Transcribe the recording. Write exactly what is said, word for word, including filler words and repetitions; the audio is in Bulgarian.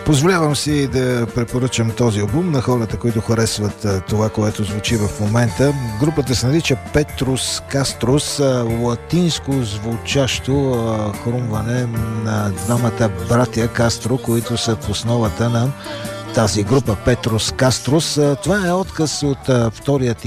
Позволявам си да препоръчам този албум на хората, които харесват това, което звучи в момента. Групата се нарича Петрус Каструс, латинско звучащо хрумване на двамата братя Кастро, които са в основата на тази група Петрус Каструс. Това е отказ от вторият